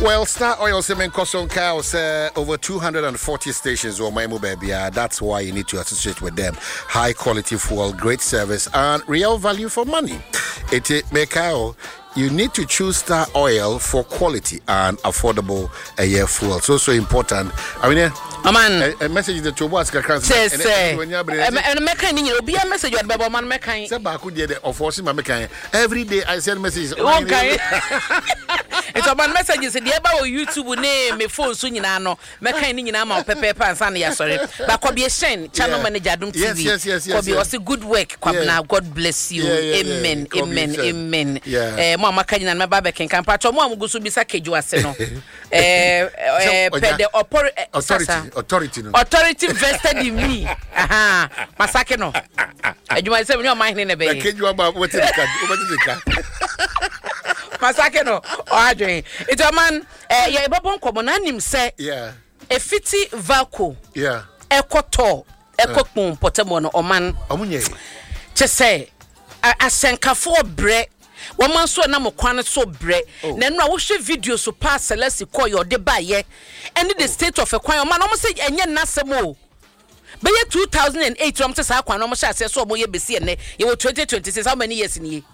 Well, Star Oil Semen Koson Cows over 240 stations or my baby. That's why you need to associate with them. High quality fuel, great service, and real value for money. You need to choose Star Oil for quality and affordable fuel. It's also important. I mean, a message that you was and be a message at Baba Man Mekai. Every day I send messages. Okay. It's about messages in the about YouTube name me phone soon in ano. Mekai in Nama Pepe Pansania, sorry. But could be a shame, channel manager Dum TV. Yes. Could be also good work. Now God bless you. Amen. Amen. Mama Kanya and my Baba can come. Pacho Mom goes to be Sakeju Aseno. Authority vested in me. Aha. Masakeno. You might say your mind in a bay. What is it? Masakeno. Adrian. It's a man. Yeah, Babon Comonanim say. Yeah. A fiti valco. Yeah. Ekoto. Ekokun potemono oman. Omunye. Chese. Asenka for bread. One man so na mo kwan so bre na no wo hwe video so pass selesi call your de baye and the state of a kwan man no say enye nasem o be 2008 rom say sa kwan no mo sha say so mo ye besi ene ye 2026 how many years ni